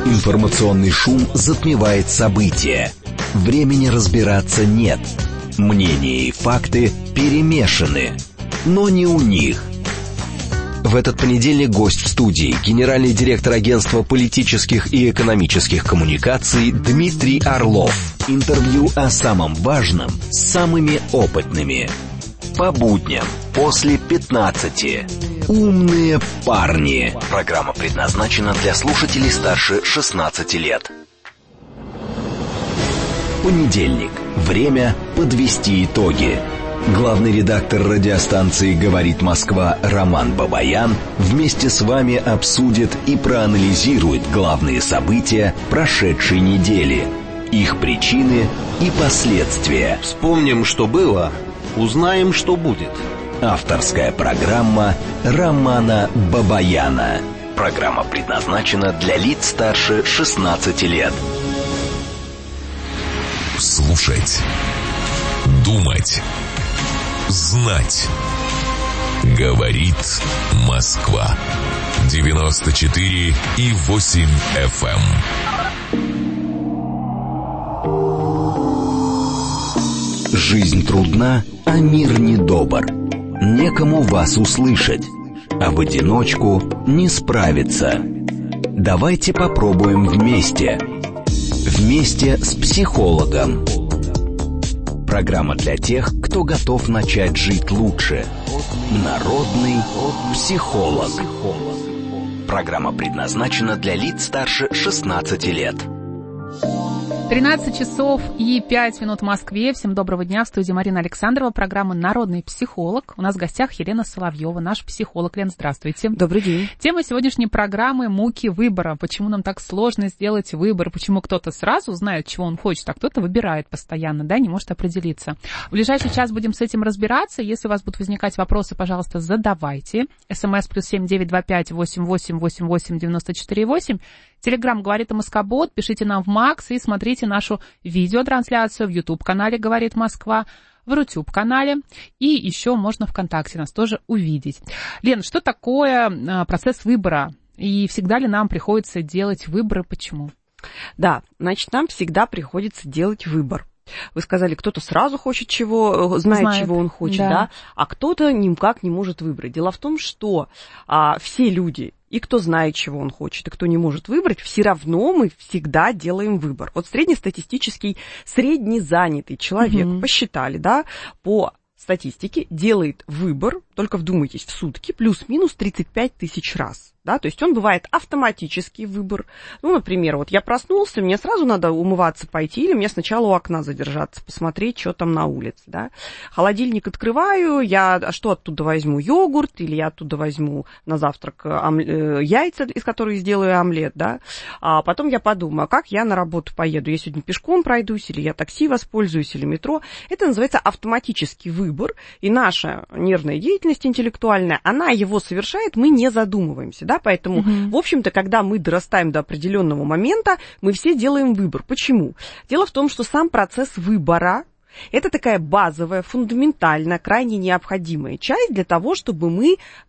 Информационный шум затмевает события. Времени разбираться нет. Мнения и факты перемешаны. Но не у них. В этот понедельник гость в студии — генеральный директор агентства политических и экономических коммуникаций Дмитрий Орлов. Интервью о самом важном с самыми опытными. По будням после 15. «Умные парни». Программа предназначена для слушателей старше 16 лет. Понедельник. Время подвести итоги. Главный редактор радиостанции «Говорит Москва» Роман Бабаян вместе с вами обсудит и проанализирует главные события прошедшей недели, их причины и последствия. Вспомним, что было, узнаем, что будет. Авторская программа Романа Бабаяна. Программа предназначена для лиц старше 16 лет. Слушать, думать, знать. Говорит Москва. 94,8 FM. Жизнь трудна, а мир недобр. Некому вас услышать, а в одиночку не справиться. Давайте попробуем вместе. Вместе с психологом. Программа для тех, кто готов начать жить лучше. Народный психолог. Программа предназначена для лиц старше 16 лет. 13 часов и 5 минут в Москве. Всем доброго дня. В студии Марина Александрова. Программа «Народный психолог». У нас в гостях Елена Соловьева, наш психолог. Лен, здравствуйте. Добрый день. Тема сегодняшней программы — муки выбора. Почему нам так сложно сделать выбор? Почему кто-то сразу знает, чего он хочет, а кто-то выбирает постоянно, да, не может определиться. В ближайший час будем с этим разбираться. Если у вас будут возникать вопросы, пожалуйста, задавайте. СМС +7 925 88 88 94 8. Телеграм «Говорит Москобот». Пишите нам в Макс и смотрите нашу видеотрансляцию в YouTube-канале «Говорит Москва», в Рутюб-канале, и еще можно ВКонтакте нас тоже увидеть. Лен, что такое процесс выбора? И всегда ли нам приходится делать выборы? Почему? Да, значит, нам всегда приходится делать выбор. Вы сказали, кто-то сразу хочет чего, знает, чего он хочет, да, а кто-то никак не может выбрать. Дело в том, что все люди, и кто знает, чего он хочет, и кто не может выбрать, все равно мы всегда делаем выбор. Вот среднестатистический, среднезанятый человек, посчитали, да, по статистике делает выбор, только вдумайтесь, в сутки плюс-минус 35 тысяч раз. Да, то есть он бывает автоматический выбор. Ну, например, вот я проснулся, мне сразу надо умываться пойти, или мне сначала у окна задержаться, посмотреть, что там на улице, да. Холодильник открываю, я что оттуда возьму? Йогурт, или я оттуда возьму на завтрак яйца, из которых сделаю омлет, да. А потом я подумаю, как я на работу поеду? Я сегодня пешком пройдусь, или я такси воспользуюсь, или метро. Это называется автоматический выбор, и наша нервная деятельность интеллектуальная, она его совершает, мы не задумываемся, да. Поэтому, в общем-то, когда мы дорастаем до определенного момента, мы все делаем выбор. Почему? Дело в том, что сам процесс выбора — это такая базовая, фундаментальная, крайне необходимая часть для того, чтобы мы